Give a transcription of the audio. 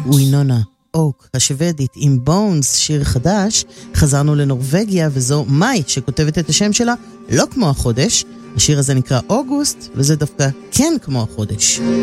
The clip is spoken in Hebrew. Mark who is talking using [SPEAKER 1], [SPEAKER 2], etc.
[SPEAKER 1] ווינונה אוק השוודית עם בונס, שיר חדש. חזרנו לנורווגיה וזו מאי שכותבת את השם שלה לא כמו החודש. השיר הזה נקרא אוגוסט וזה דווקא כן כמו החודש.